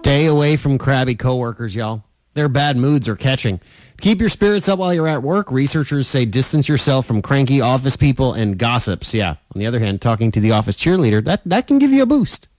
Stay away from crabby coworkers, y'all. Their bad moods are catching. Keep your spirits up while you're at work. Researchers say distance yourself from cranky office people and gossips. Yeah. On the other hand, talking to the office cheerleader, that can give you a boost.